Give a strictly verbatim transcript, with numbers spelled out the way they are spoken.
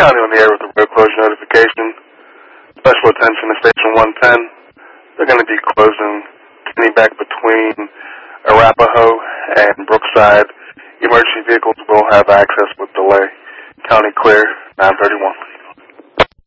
County on the air with a road closure notification. Special attention to Station one ten. They're going to be closing Kennebec between Arapahoe and Brookside. Emergency vehicles will have access with delay. County clear, nine thirty-one.